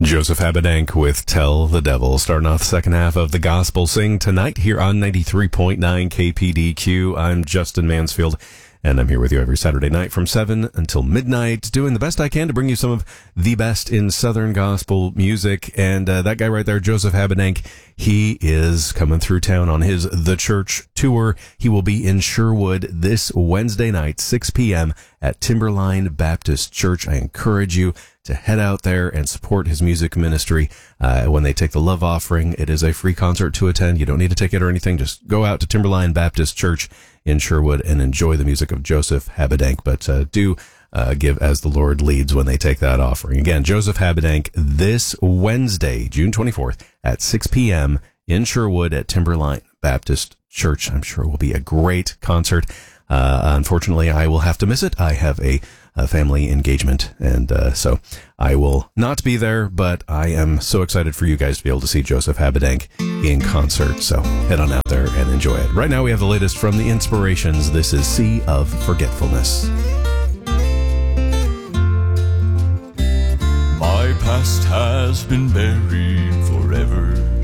Joseph Habedank with Tell the Devil, starting off the second half of the Gospel Sing tonight here on 93.9 KPDQ. I'm Justin Mansfield, and I'm here with you every Saturday night from 7 until midnight, doing the best I can to bring you some of the best in Southern gospel music. And that guy right there, Joseph Habedank, he is coming through town on his The Church tour. He will be in Sherwood this Wednesday night, 6 p.m. at Timberline Baptist Church. I encourage you to head out there and support his music ministry. When they take the love offering, it is a free concert to attend. You don't need a ticket or anything. Just go out to Timberline Baptist Church in Sherwood and enjoy the music of Joseph Habedank. But do give as the Lord leads when they take that offering. Again, Joseph Habedank this Wednesday, June 24th at 6 p.m. in Sherwood at Timberline Baptist Church. I'm sure it will be a great concert. Unfortunately, I will have to miss it. I have a family engagement, and so I will not be there, but I am so excited for you guys to be able to see Joseph Habedank in concert. So head on out there and enjoy it. Right now, we have the latest from the Inspirations. This is Sea of Forgetfulness. My past has been buried forever.